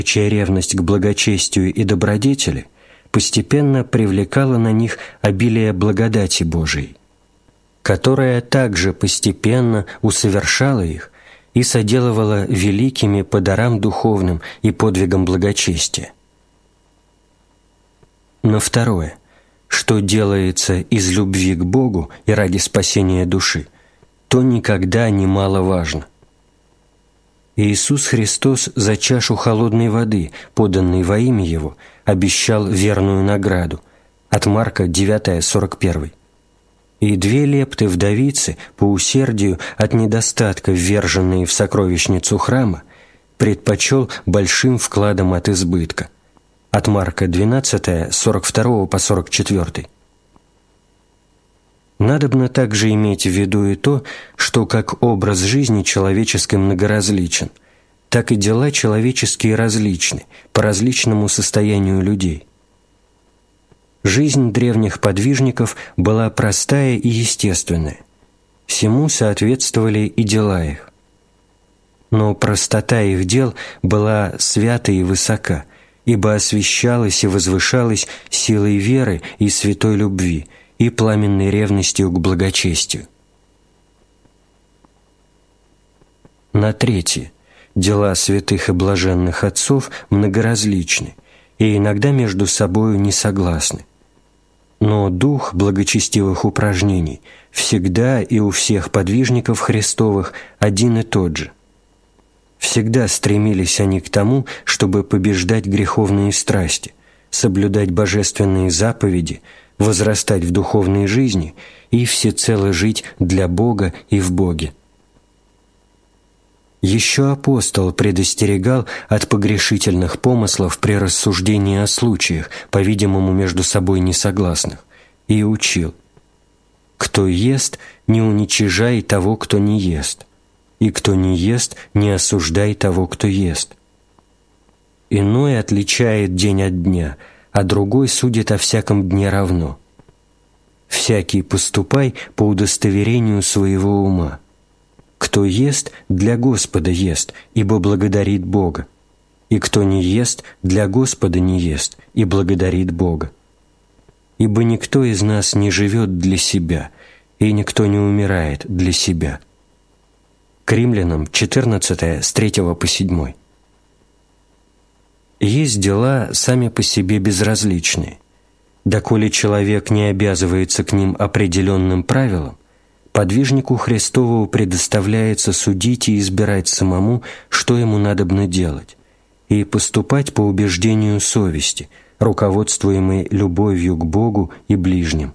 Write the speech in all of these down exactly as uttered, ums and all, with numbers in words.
чья ревность к благочестию и добродетели постепенно привлекала на них обилие благодати Божией, которая также постепенно усовершала их и соделывала великими по дарам духовным и подвигам благочестия. Но второе, что делается из любви к Богу и ради спасения души, то никогда не маловажно. Иисус Христос за чашу холодной воды, поданной во имя Его, обещал верную награду. От Марка девять сорок один. И две лепты вдовицы, по усердию от недостатка вверженные в сокровищницу храма, предпочел большим вкладом от избытка. От Марка двенадцать сорок два по сорок четыре. Надобно также иметь в виду и то, что как образ жизни человеческий многоразличен, так и дела человеческие различны по различному состоянию людей. Жизнь древних подвижников была простая и естественная. Всему соответствовали и дела их. Но простота их дел была свята и высока, ибо освящалась и возвышалась силой веры и святой любви и пламенной ревностью к благочестию. На третье. Дела святых и блаженных отцов многоразличны и иногда между собою не согласны. Но дух благочестивых упражнений всегда и у всех подвижников Христовых один и тот же. Всегда стремились они к тому, чтобы побеждать греховные страсти, соблюдать божественные заповеди, возрастать в духовной жизни и всецело жить для Бога и в Боге. Еще апостол предостерегал от погрешительных помыслов при рассуждении о случаях, по-видимому, между собой несогласных, и учил: «Кто ест, не уничижай того, кто не ест, и кто не ест, не осуждай того, кто ест. Иной отличает день от дня, а другой судит о всяком дне равно. Всякий поступай по удостоверению своего ума. Кто ест, для Господа ест, ибо благодарит Бога, и кто не ест, для Господа не ест, и благодарит Бога. Ибо никто из нас не живет для себя, и никто не умирает для себя». К Римлянам четырнадцать, с третьего по седьмой. Есть дела сами по себе безразличные. Доколе человек не обязывается к ним определенным правилам, подвижнику Христову предоставляется судить и избирать самому, что ему надобно делать, и поступать по убеждению совести, руководствуемой любовью к Богу и ближним.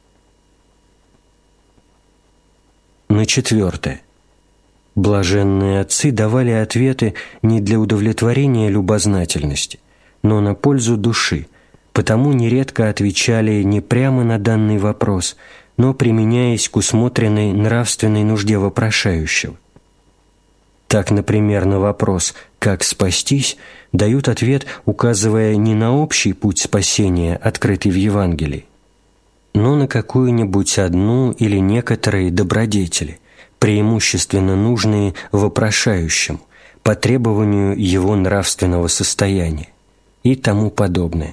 На четвертое. Блаженные отцы давали ответы не для удовлетворения любознательности, но на пользу души, потому нередко отвечали не прямо на данный вопрос, но применяясь к усмотренной нравственной нужде вопрошающего. Так, например, на вопрос «как спастись» дают ответ, указывая не на общий путь спасения, открытый в Евангелии, но на какую-нибудь одну или некоторые добродетели, преимущественно нужные вопрошающему, по требованию его нравственного состояния и тому подобное.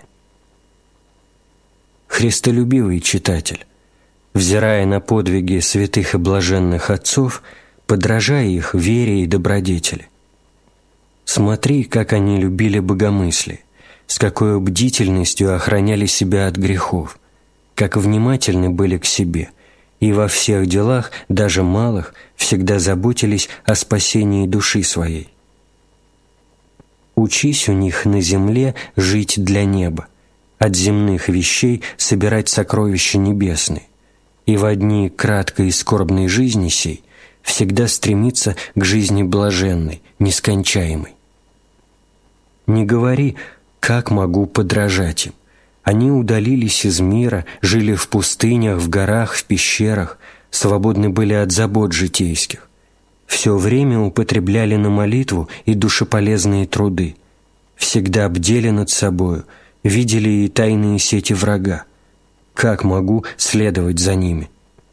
Христолюбивый читатель, взирая на подвиги святых и блаженных отцов, подражая их вере и добродетели, смотри, как они любили богомыслие, с какой бдительностью охраняли себя от грехов, как внимательны были к себе, и во всех делах, даже малых, всегда заботились о спасении души своей. Учись у них на земле жить для неба, от земных вещей собирать сокровища небесные, и во дни краткой и скорбной жизни сей всегда стремиться к жизни блаженной, нескончаемой. Не говори «как могу подражать им». Они удалились из мира, жили в пустынях, в горах, в пещерах, свободны были от забот житейских. Все время употребляли на молитву и душеполезные труды. Всегда бдели над собою, видели и тайные сети врага. Как могу следовать за ними?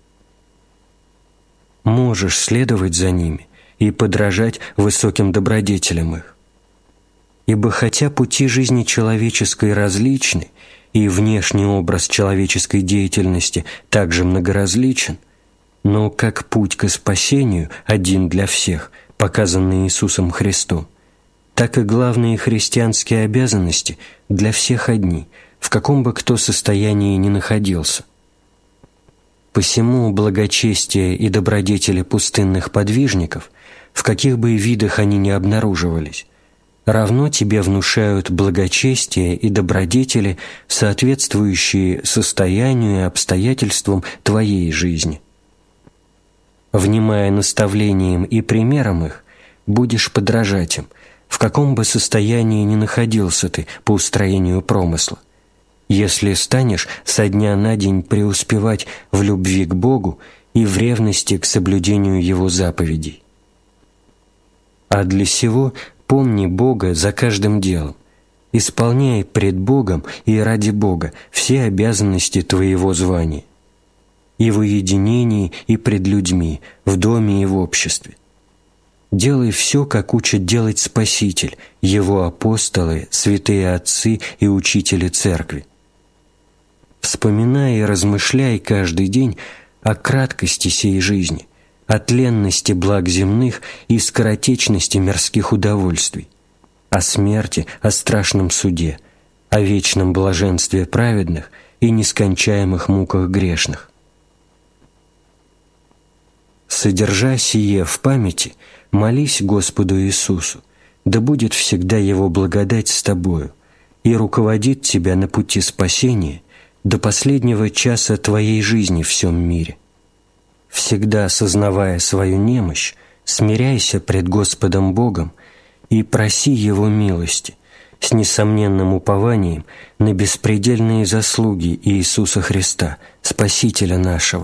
Можешь следовать за ними и подражать высоким добродетелям их. Ибо хотя пути жизни человеческой различны, и внешний образ человеческой деятельности также многоразличен, но как путь к спасению один для всех, показанный Иисусом Христом, так и главные христианские обязанности для всех одни, в каком бы кто состоянии ни находился. Посему благочестие и добродетели пустынных подвижников, в каких бы видах они ни обнаруживались, равно тебе внушают благочестие и добродетели, соответствующие состоянию и обстоятельствам твоей жизни. Внимая наставлениям и примерам их, будешь подражать им, в каком бы состоянии ни находился ты по устроению промысла, если станешь со дня на день преуспевать в любви к Богу и в ревности к соблюдению Его заповедей. А для сего помни Бога за каждым делом, исполняй пред Богом и ради Бога все обязанности твоего звания, и в уединении, и пред людьми, в доме и в обществе. Делай все, как учит делать Спаситель, Его апостолы, святые отцы и учители Церкви. Вспоминай и размышляй каждый день о краткости сей жизни, о тленности благ земных и скоротечности мирских удовольствий, о смерти, о страшном суде, о вечном блаженстве праведных и нескончаемых муках грешных. Содержа сие в памяти, молись Господу Иисусу, да будет всегда Его благодать с тобою и руководит тебя на пути спасения до последнего часа твоей жизни в всем мире. Всегда сознавая свою немощь, смиряйся пред Господом Богом и проси Его милости с несомненным упованием на беспредельные заслуги Иисуса Христа, Спасителя нашего.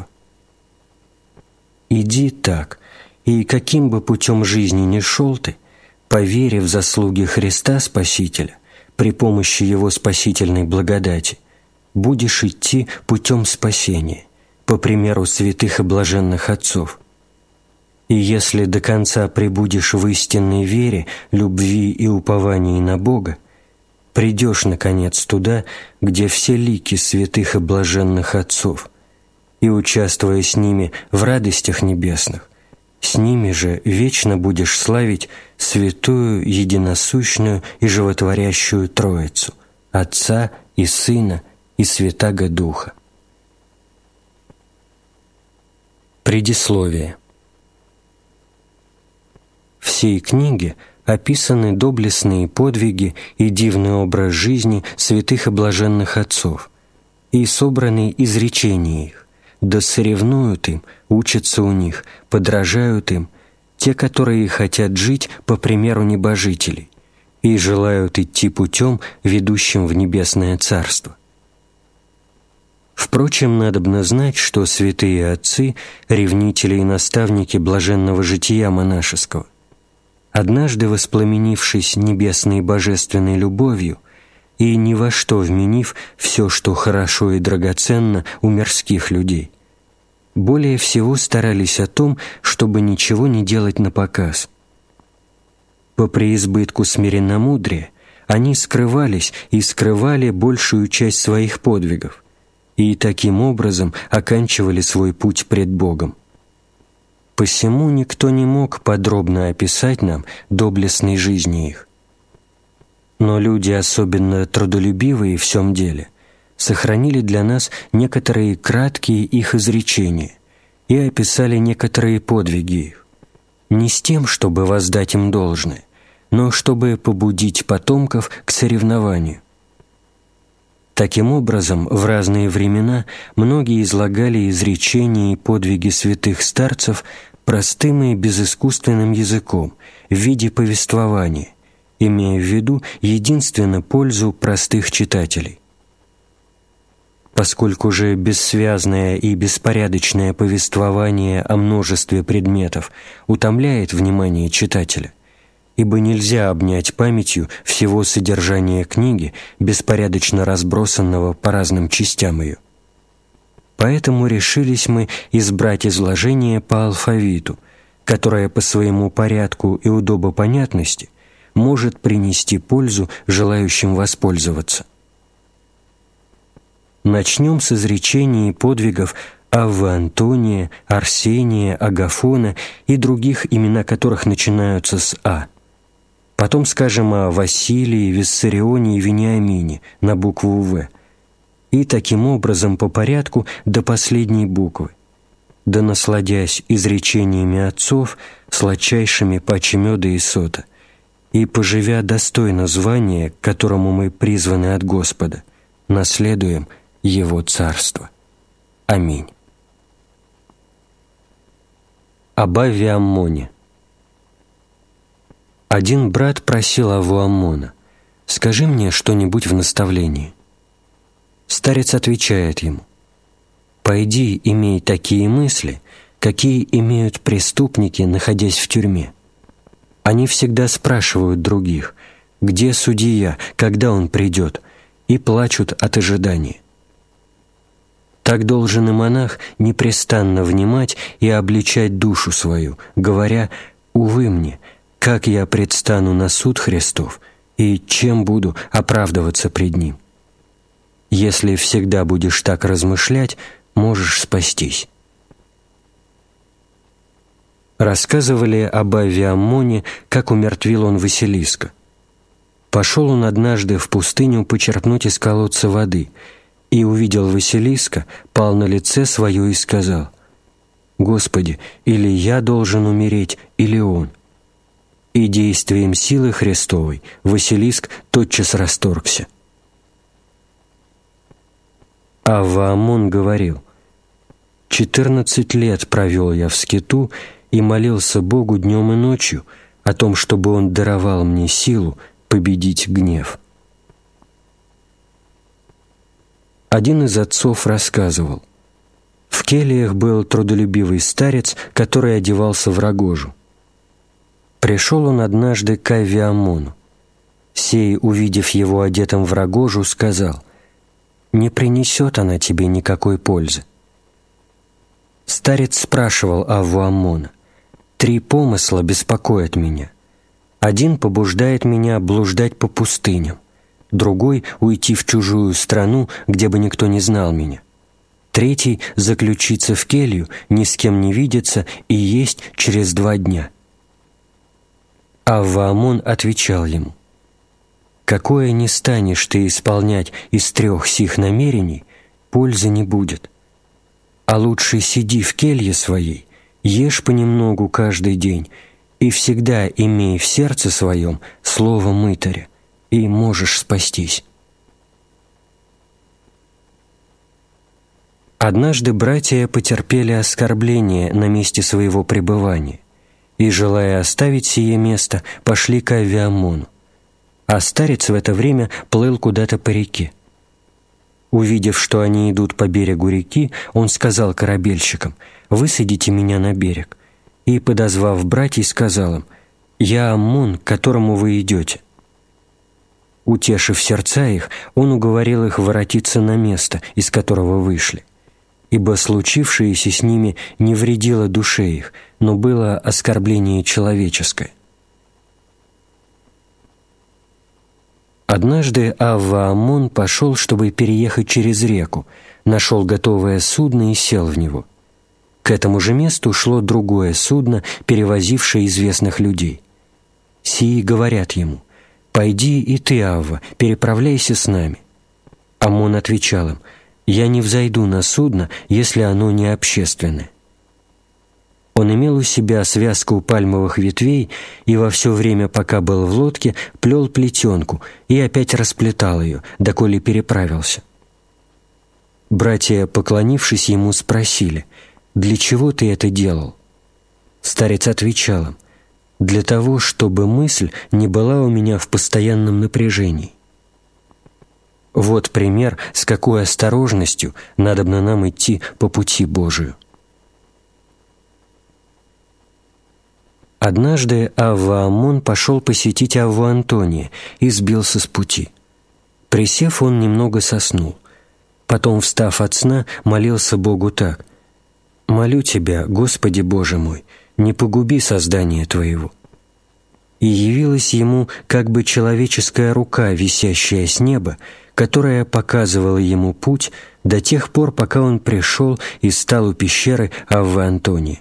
Иди так, и каким бы путем жизни ни шел ты, по вере в заслуги Христа Спасителя, при помощи Его спасительной благодати, будешь идти путем спасения, по примеру святых и блаженных отцов. И если до конца пребудешь в истинной вере, любви и уповании на Бога, придешь, наконец, туда, где все лики святых и блаженных отцов, и, участвуя с ними в радостях небесных, с ними же вечно будешь славить святую, единосущную и животворящую Троицу, Отца и Сына и Святаго Духа. Предисловие. В сей книге описаны доблестные подвиги и дивный образ жизни святых и блаженных отцов, и собраны изречения их, да соревнуют им, учатся у них, подражают им те, которые хотят жить по примеру небожителей и желают идти путем, ведущим в небесное царство. Впрочем, надобно знать, что святые отцы, ревнители и наставники блаженного жития монашеского, однажды воспламенившись небесной божественной любовью и ни во что вменив все, что хорошо и драгоценно у мирских людей, более всего старались о том, чтобы ничего не делать напоказ. По преизбытку смиренномудрия они скрывались и скрывали большую часть своих подвигов, и таким образом оканчивали свой путь пред Богом. Посему никто не мог подробно описать нам доблестной жизни их. Но люди, особенно трудолюбивые в всем деле, сохранили для нас некоторые краткие их изречения и описали некоторые подвиги их, не с тем, чтобы воздать им должное, но чтобы побудить потомков к соревнованию. Таким образом, в разные времена многие излагали изречения и подвиги святых старцев простым и безыскусственным языком в виде повествования, имея в виду единственно пользу простых читателей. Поскольку же бессвязное и беспорядочное повествование о множестве предметов утомляет внимание читателя, ибо нельзя обнять памятью всего содержания книги, беспорядочно разбросанного по разным частям ее. Поэтому решились мы избрать изложение по алфавиту, которое по своему порядку и удобопонятности может принести пользу желающим воспользоваться. Начнем с изречений и подвигов Аввы Антония, Арсения, Агафона и других, имена которых начинаются с «А». Потом скажем о Василии, Виссарионе и Вениамине на букву «В». И таким образом по порядку до последней буквы, да насладясь изречениями отцов, сладчайшими паче меда и сота, и поживя достойно звания, к которому мы призваны от Господа, наследуем Его Царство. Аминь. Об Авве Аммоне. Один брат просил Авву Аммона: «Скажи мне что-нибудь в наставлении». Старец отвечает ему: «Пойди, имей такие мысли, какие имеют преступники, находясь в тюрьме. Они всегда спрашивают других, где судья, когда он придет, и плачут от ожидания. Так должен и монах непрестанно внимать и обличать душу свою, говоря: увы мне, как я предстану на суд Христов и чем буду оправдываться пред Ним. Если всегда будешь так размышлять, можешь спастись». Рассказывали об Авве Аммоне, как умертвил он Василиска. Пошел он однажды в пустыню почерпнуть из колодца воды, и увидел Василиска, пал на лице свое и сказал: «Господи, или я должен умереть, или он». И действием силы Христовой Василиск тотчас расторгся. Авва Аммон говорил: «Четырнадцать лет провел я в скиту и молился Богу днем и ночью о том, чтобы Он даровал мне силу победить гнев». Один из отцов рассказывал: в кельях был трудолюбивый старец, который одевался в рогожу. Пришел он однажды к Авве Аммону. Сей, увидев его одетым в рогожу, сказал: «Не принесет она тебе никакой пользы». Старец спрашивал Авву Аммона: «Три помысла беспокоят меня. Один побуждает меня блуждать по пустыням, другой — уйти в чужую страну, где бы никто не знал меня, третий — заключиться в келью, ни с кем не видеться и есть через два дня». Авва Аммон отвечал ему: «Какое не станешь ты исполнять из трех сих намерений, пользы не будет. А лучше сиди в келье своей, ешь понемногу каждый день и всегда имей в сердце своем слово мытаря, и можешь спастись». Однажды братья потерпели оскорбление на месте своего пребывания и, желая оставить сие место, пошли к Авве Аммону. А старец в это время плыл куда-то по реке. Увидев, что они идут по берегу реки, он сказал корабельщикам: «Высадите меня на берег». И, подозвав братьев, сказал им: «Я Аммон, к которому вы идете». Утешив сердца их, он уговорил их воротиться на место, из которого вышли, ибо случившееся с ними не вредило душе их, но было оскорбление человеческое. Однажды Авва Аммон пошел, чтобы переехать через реку, нашел готовое судно и сел в него. К этому же месту шло другое судно, перевозившее известных людей. Сии говорят ему: «Пойди и ты, Авва, переправляйся с нами». Аммон отвечал им: «Я не взойду на судно, если оно не общественное». Он имел у себя связку пальмовых ветвей и во все время, пока был в лодке, плел плетенку и опять расплетал ее, доколе переправился. Братья, поклонившись ему, спросили: «Для чего ты это делал?» Старец отвечал им: «Для того, чтобы мысль не была у меня в постоянном напряжении». Вот пример, с какой осторожностью надобно нам идти по пути Божию. Однажды Авва Аммон пошел посетить Авву Антония и сбился с пути. Присев, он немного соснул. Потом, встав от сна, молился Богу так: «Молю Тебя, Господи Боже мой, не погуби создание Твоего». И явилась ему как бы человеческая рука, висящая с неба, которая показывала ему путь до тех пор, пока он пришел и стал у пещеры Аввы Антонии.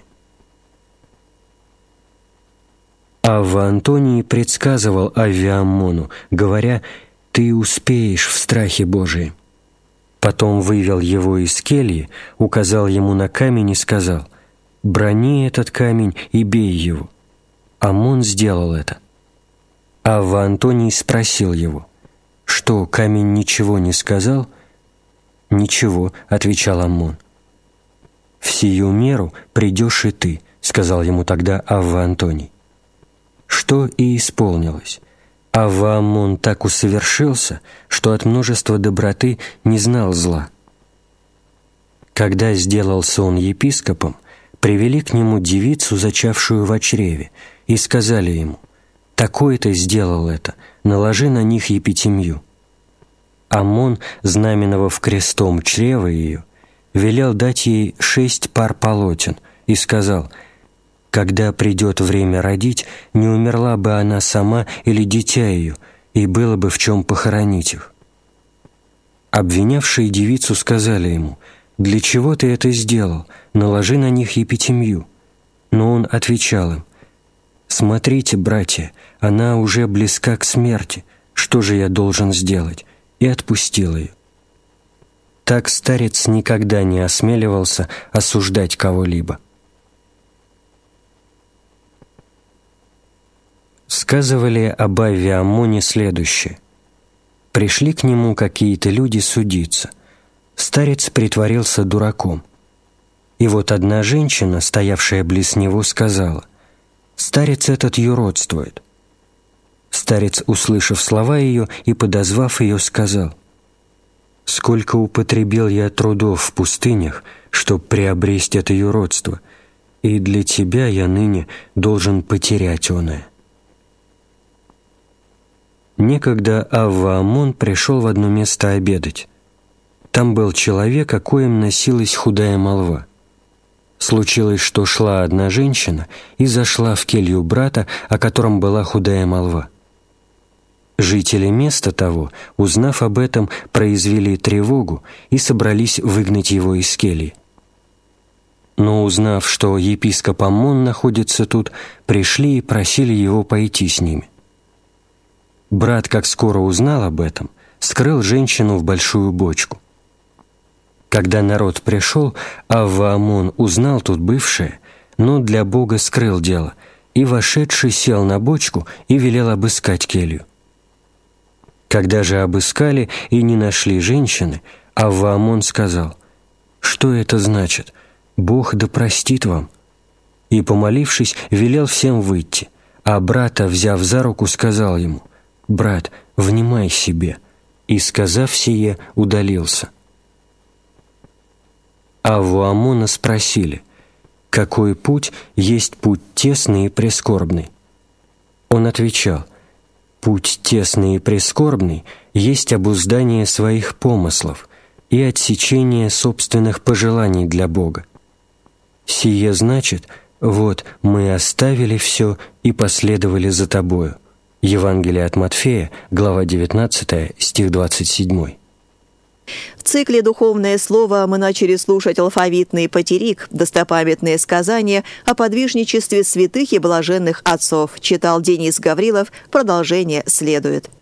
Авва Антоний предсказывал Авве Аммону, говоря: «Ты успеешь в страхе Божием». Потом вывел его из кельи, указал ему на камень и сказал: «Брони этот камень и бей его». Аммон сделал это. Авва Антоний спросил его: «Что, камень ничего не сказал?» «Ничего», — отвечал Аммон. «В сию меру придешь и ты», — сказал ему тогда Авва Антоний. Что и исполнилось. Авва Аммон так усовершился, что от множества доброты не знал зла. Когда сделался он епископом, привели к нему девицу, зачавшую во чреве, и сказали ему: «Такой-то сделал это, наложи на них епитемью». Аммон, знаменовав крестом чрева ее, велел дать ей шесть пар полотен и сказал: «Когда придет время родить, не умерла бы она сама или дитя ее, и было бы в чем похоронить их». Обвинявшие девицу сказали ему: «Для чего ты это сделал? Наложи на них епитемью». Но он отвечал им: «Смотрите, братья, она уже близка к смерти, что же я должен сделать?» И отпустил ее. Так старец никогда не осмеливался осуждать кого-либо. Сказывали об Авве Аммоне следующее. Пришли к нему какие-то люди судиться. Старец притворился дураком. И вот одна женщина, стоявшая близ него, сказала: «Старец этот юродствует». Старец, услышав слова ее и подозвав ее, сказал: «Сколько употребил я трудов в пустынях, чтоб приобрести это юродство, и для тебя я ныне должен потерять оное». Некогда Авва Аммон пришел в одно место обедать. Там был человек, о коем носилась худая молва. Случилось, что шла одна женщина и зашла в келью брата, о котором была худая молва. Жители места того, узнав об этом, произвели тревогу и собрались выгнать его из кельи. Но, узнав, что епископ Аммон находится тут, пришли и просили его пойти с ними. Брат, как скоро узнал об этом, скрыл женщину в большую бочку. Когда народ пришел, Авва Аммон узнал тут бывшее, но для Бога скрыл дело, и, вошедший, сел на бочку и велел обыскать келью. Когда же обыскали и не нашли женщины, Авва Аммон сказал: «Что это значит? Бог да простит вам». И, помолившись, велел всем выйти, а брата, взяв за руку, сказал ему: «Брат, внимай себе», и, сказав сие, удалился. Авву Аммона спросили: «Какой путь есть путь тесный и прискорбный?» Он отвечал: «Путь тесный и прискорбный есть обуздание своих помыслов и отсечение собственных пожеланий для Бога. Сие значит: вот мы оставили все и последовали за Тобою». Евангелие от Матфея, глава девятнадцатая, стих двадцать семь. В цикле «Духовное слово» мы начали слушать алфавитный патерик, достопамятные сказания о подвижничестве святых и блаженных отцов. Читал Денис Гаврилов. Продолжение следует.